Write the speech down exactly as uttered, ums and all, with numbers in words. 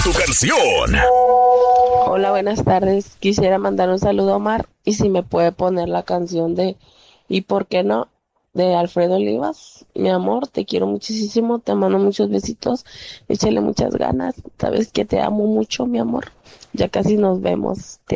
tu canción. Hola, buenas tardes. Quisiera mandar un saludo a Omar y si me puede poner la canción de ¿Y por qué no? De Alfredo Olivas. Mi amor, te quiero muchísimo, te mando muchos besitos, échale muchas ganas. Sabes que te amo mucho, mi amor. Ya casi nos vemos. Te